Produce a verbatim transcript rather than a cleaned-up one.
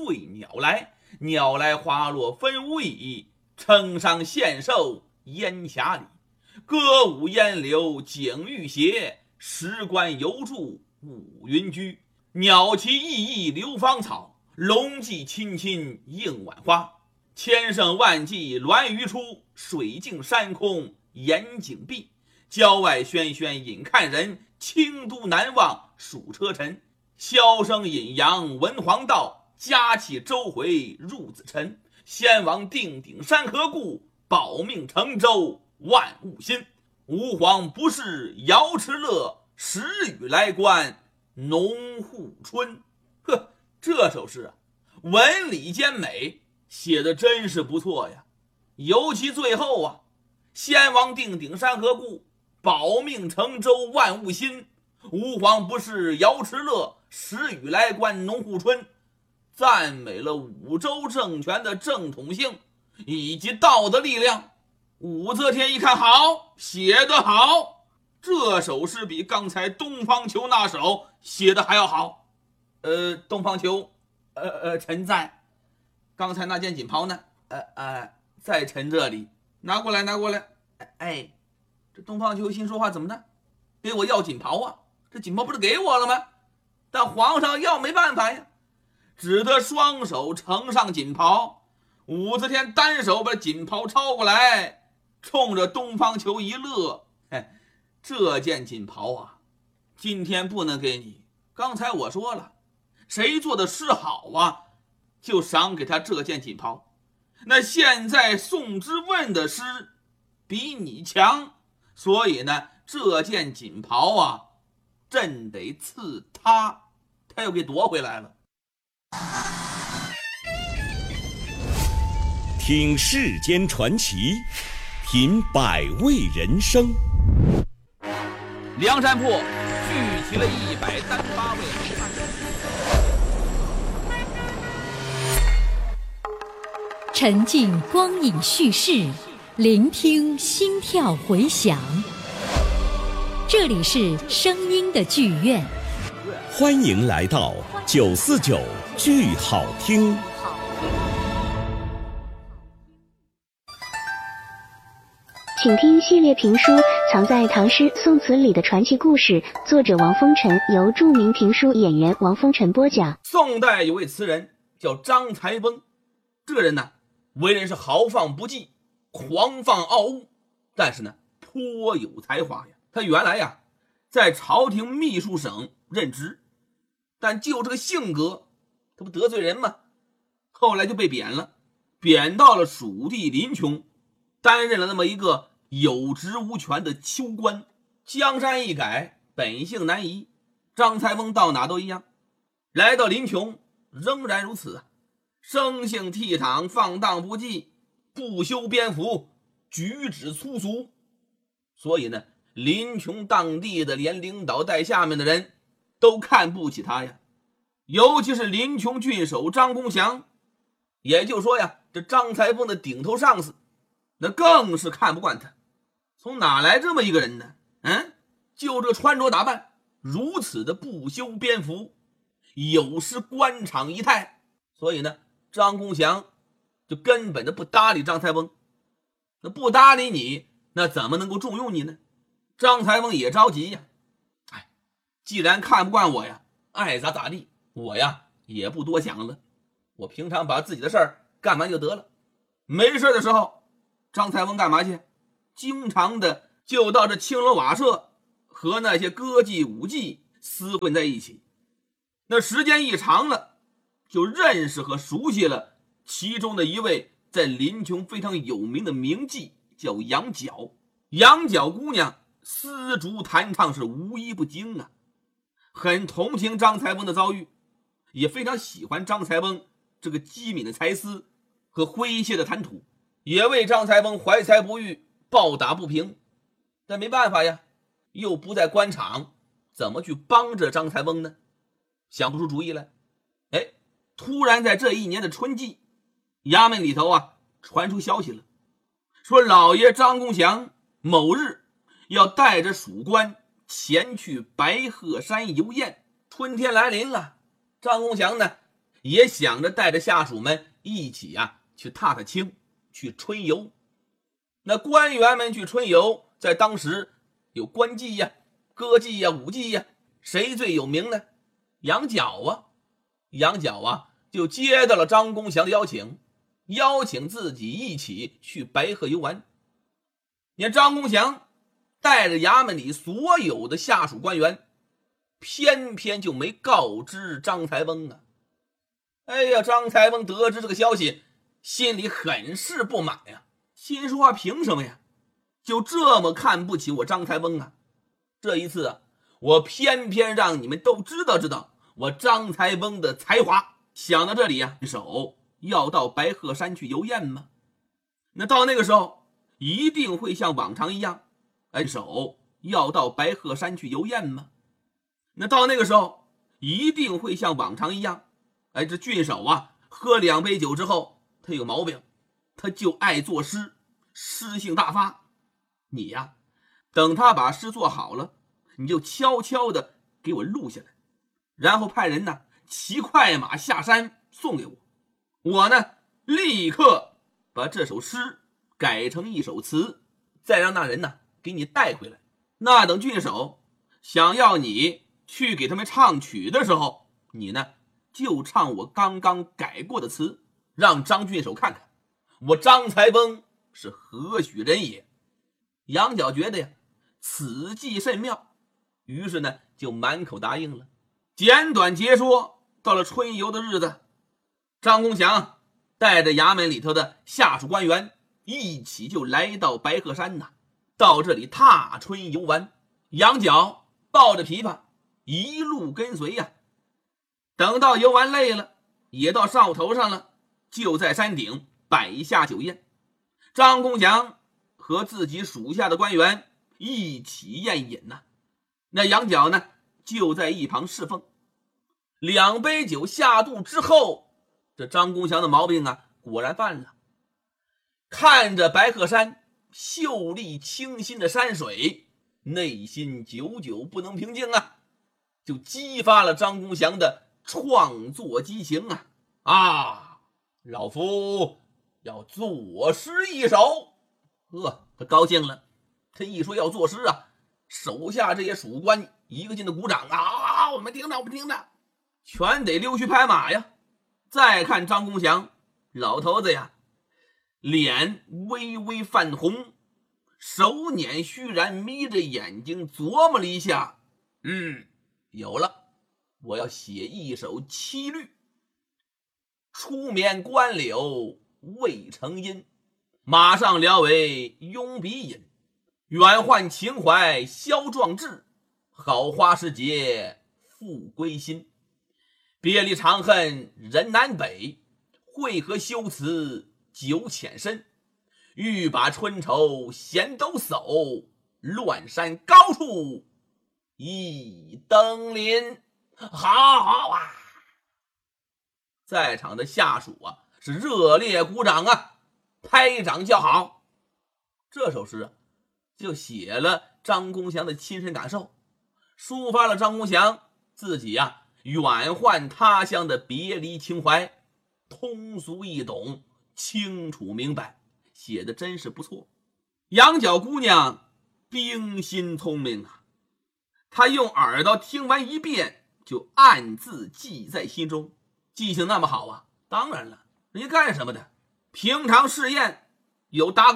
对鸟来，鸟来花落分无益，称上献寿烟霞里。歌舞烟柳景欲斜，石关游住五云居。鸟栖熠熠流芳草，龙迹青青映晚花。千声万骑鸾鱼出，水镜山空岩井闭。郊外喧喧引看人，清都难忘数车尘。箫声引阳文皇道，佳气周回入子辰。先王定鼎山河固，保命成舟万物新。吾皇不是瑶池乐，时雨来观农户春。呵，这首诗啊，文理兼美，写的真是不错呀。尤其最后啊，先王定鼎山河固，保命成舟万物新。吾皇不是瑶池乐，时雨来观农户春。赞美了武周政权的正统性以及道德力量。武则天一看，好，写得好，这首诗比刚才东方秋那首写的还要好。呃，东方秋，呃呃，臣在。刚才那件锦袍呢？呃呃，在臣这里。拿过来，拿过来。哎，这东方秋心说话怎么呢？给我要锦袍啊？这锦袍不是给我了吗？但皇上要没办法呀，只得双手呈上锦袍。武则天单手把锦袍抄过来，冲着东方秋一乐，嘿，这件锦袍啊，今天不能给你。刚才我说了，谁做的诗好啊，就赏给他这件锦袍。那现在宋之问的诗比你强，所以呢，这件锦袍啊，朕得赐他。他又给夺回来了。 听世间传奇，品百味人生。 梁山泊聚集了一百单八位好汉。 沉浸光影叙事，聆听心跳回响。这里是声音的剧院， 欢迎来到九四九剧好听。 请听系列评书《藏在唐诗宋词里的传奇故事》，作者王风尘，由著名评书演员王风尘播讲。 宋代有位词人叫张才翁，这个人呢，为人是豪放不羁，狂放傲物，但是呢，颇有才华呀。他原来呀，在朝廷秘书省任职，但就这个性格，他不得罪人吗？后来就被贬了，贬到了蜀地临邛，担任了那么一个有职无权的秋官。江山易改，本性难移，张才翁到哪都一样。来到临邛仍然如此啊，生性倜傥，放荡不羁，不修边幅，举止粗俗。所以呢，临邛当地的连领导带下面的人都看不起他呀。尤其是临邛郡守张公祥，也就是说呀，这张才翁的顶头上司，那更是看不惯他。从哪来这么一个人呢？嗯，就这穿着打扮如此的不修边幅，有失官场仪态。所以呢，张公祥就根本的不搭理张才翁。那不搭理你，那怎么能够重用你呢？张才翁也着急呀。哎，既然看不惯我呀，爱咋咋地，我呀也不多想了，我平常把自己的事儿干完就得了。没事的时候，张才翁干嘛去？经常的就到这青楼瓦舍和那些歌妓舞妓厮混在一起。那时间一长了，就认识和熟悉了其中的一位在临邛非常有名的名妓，叫杨角。杨角姑娘丝竹弹唱是无一不精啊，很同情张才翁的遭遇，也非常喜欢张才翁这个机敏的才思和诙谐的谈吐，也为张才翁怀才不遇，抱打不平。但没办法呀，又不在官场，怎么去帮着张才翁呢？想不出主意来。哎，突然在这一年的春季，衙门里头啊传出消息了，说老爷张公祥某日要带着属官前去白鹤山游宴。春天来临了，张公祥呢也想着带着下属们一起呀、啊、去踏踏青，去春游。那官员们去春游，在当时有官妓呀、歌妓呀、舞妓呀，谁最有名呢？杨角啊，杨角啊就接到了张公祥的邀请，邀请自己一起去白鹤游玩。你看张公祥带着衙门里所有的下属官员，偏偏就没告知张才翁啊。哎呀，张才翁得知这个消息，心里很是不满呀，心说话凭什么呀？就这么看不起我张才翁啊？这一次啊，我偏偏让你们都知道知道我张才翁的才华。想到这里呀、啊，手要到白鹤山去游宴吗？那到那个时候一定会像往常一样，哎，手要到白鹤山去游宴吗？那到那个时候一定会像往常一样，哎，这郡守啊，喝两杯酒之后，他有毛病，他就爱作诗，诗性大发。你呀，等他把诗做好了，你就悄悄的给我录下来，然后派人呢骑快马下山送给我。我呢，立刻把这首诗改成一首词，再让那人呢给你带回来。那等郡守想要你去给他们唱曲的时候，你呢就唱我刚刚改过的词，让张郡守看看我张才翁是何许人也。杨角觉得呀，此计甚妙，于是呢就满口答应了。简短截说，到了春游的日子，张公祥带着衙门里头的下属官员一起就来到白鹤山呐，到这里踏春游玩。杨角抱着琵琶一路跟随呀、啊，等到游玩累了，也到哨头上了，就在山顶摆下酒宴。张公祥和自己属下的官员一起宴饮呐、啊，那杨角呢就在一旁侍奉。两杯酒下肚之后，这张公祥的毛病啊果然犯了。看着白鹤山秀丽清新的山水，内心久久不能平静啊，就激发了张公祥的创作激情啊！啊，老夫要作诗一首。呵，他高兴了，他一说要作诗啊，手下这些属官一个劲的鼓掌啊！我们听着，我们听着，全得溜须拍马呀！再看张公祥，老头子呀，脸微微泛红，手捻虚然，眯着眼睛琢磨了一下，嗯，有了，我要写一首七律。出免官柳未成阴，马上聊为拥笔引，远唤情怀消壮志，好花时节复归心。别离长恨人南北，会合修辞酒浅深。欲把春愁闲抖擞，乱山高处一登临。好好啊！在场的下属啊是热烈鼓掌啊，拍掌叫好。这首诗啊就写了张公祥的亲身感受，抒发了张公祥自己啊远唤他乡的别离情怀，通俗易懂，清楚明白，写的真是不错。羊角姑娘冰心聪明啊，她用耳朵听完一遍，就暗自记在心中。记性那么好啊，当然了，人家干什么的？平常试验有达